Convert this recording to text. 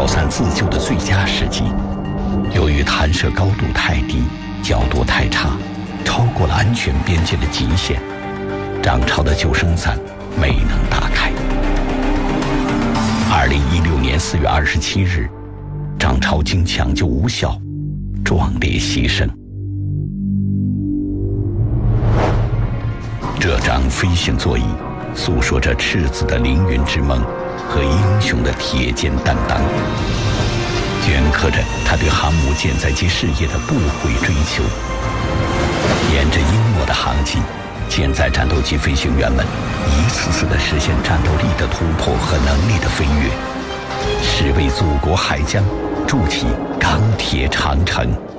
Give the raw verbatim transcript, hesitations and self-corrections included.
跳伞自救的最佳时机。由于弹射高度太低，角度太差，超过了安全边界的极限，张超的救生伞没能打开。二零一六年四月二十七日，张超经抢救无效，壮烈牺牲。这张飞行座椅诉说着赤子的凌云之梦和英雄的铁肩担当，镌刻着他对航母舰载机事业的不悔追求。沿着英墨的航迹，舰载战斗机飞行员们一次次地实现战斗力的突破和能力的飞跃，是为祖国海疆筑起钢铁长城。